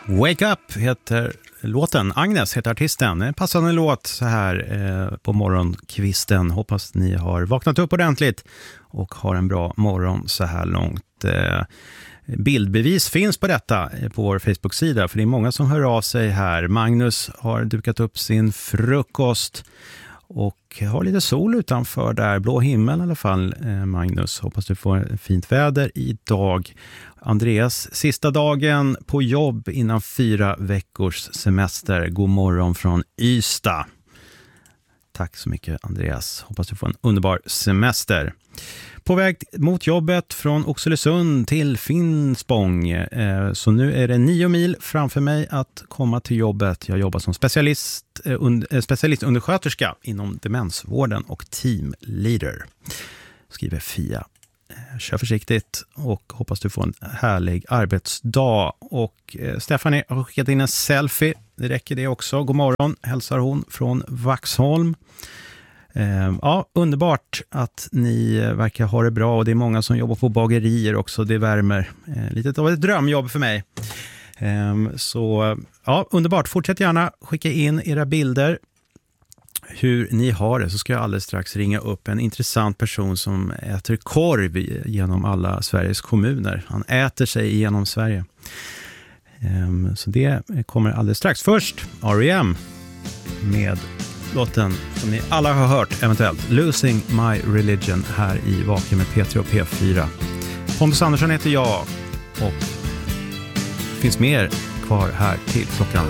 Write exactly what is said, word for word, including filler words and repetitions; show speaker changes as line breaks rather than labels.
Wake Up heter låten, Agnes heter artisten. En passande låt så här eh, på morgonkvisten. Hoppas ni har vaknat upp ordentligt och har en bra morgon så här långt. Eh, bildbevis finns på detta på vår Facebook-sida, för det är många som hör av sig här. Magnus har dukat upp sin frukost och har lite sol utanför där, blå himmel i alla fall. eh, Magnus, hoppas du får fint väder idag. Andreas, sista dagen på jobb innan fyra veckors semester. God morgon från Ystad. Tack så mycket Andreas, hoppas du får en underbar semester. På väg mot jobbet från Oxelösund till Finspång. Eh, så nu är det nio mil framför mig att komma till jobbet. Jag jobbar som specialist, eh, und, specialistundersköterska inom demensvården och teamleader. Skriver Fia. Eh, kör försiktigt och hoppas du får en härlig arbetsdag. Och eh, Stephanie har skickat in en selfie. Det räcker det också. God morgon, hälsar hon från Vaxholm. Ja, underbart att ni verkar ha det bra, och det är många som jobbar på bagerier också, det värmer. Lite av ett drömjobb för mig. Så ja, underbart. Fortsätt gärna skicka in era bilder hur ni har det, så ska jag alldeles strax ringa upp en intressant person som äter korv genom alla Sveriges kommuner. Han äter sig igenom Sverige. Så det kommer alldeles strax. Först R E M med låten som ni alla har hört eventuellt, Losing My Religion, här i Vaken med P tre och P fyra. Pontus Andersson heter jag, och det finns mer kvar här till klockan